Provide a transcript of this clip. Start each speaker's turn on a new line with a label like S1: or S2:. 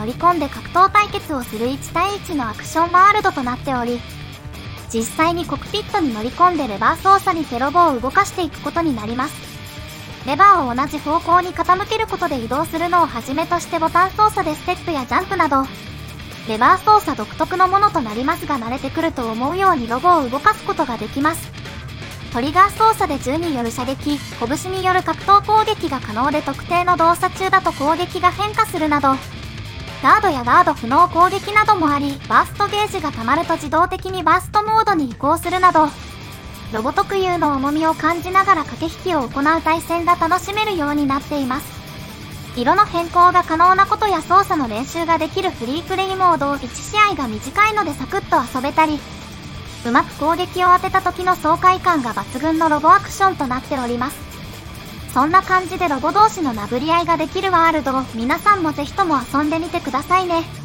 S1: 乗り込んで格闘対決をする1対1のアクションワールドとなっており、実際にコクピットに乗り込んでレバー操作にてロボを動かしていくことになります。レバーを同じ方向に傾けることで移動するのをはじめとしてボタン操作でステップやジャンプなど、レバー操作独特のものとなりますが慣れてくると思うようにロボを動かすことができます。トリガー操作で銃による射撃、拳による格闘攻撃が可能で特定の動作中だと攻撃が変化するなど、ガードやガード不能攻撃などもあり、バーストゲージが溜まると自動的にバーストモードに移行するなど、ロボ特有の重みを感じながら駆け引きを行う対戦が楽しめるようになっています。色の変更が可能なことや操作の練習ができるフリープレイモード1試合が短いのでサクッと遊べたり、うまく攻撃を当てた時の爽快感が抜群のロボアクションとなっております。そんな感じでロボ同士の殴り合いができるワールドを皆さんもぜひとも遊んでみてくださいね。